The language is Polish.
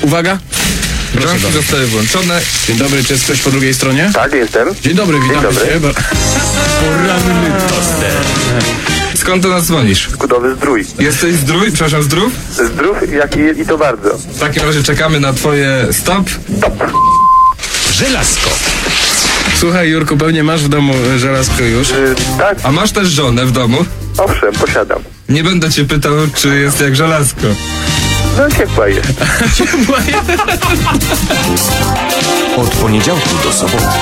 Uwaga. Bramki zostały włączone. Dzień dobry, czy jest ktoś po drugiej stronie? Tak, jestem. Dzień dobry, witamy dobry. cię. Poranny toster. Skąd do nas dzwonisz? Kudowy Zdrój. Jesteś zdrój? Przepraszam, zdrów? Zdrów jak i to bardzo. W takim razie czekamy na twoje stop. Żelazko. Słuchaj, Jurku, pewnie masz w domu żelazko już. Tak, A masz też żonę w domu? owszem, posiadam. Nie będę cię pytał, czy jest jak żelazko. No ciepła jest. Od poniedziałku do soboty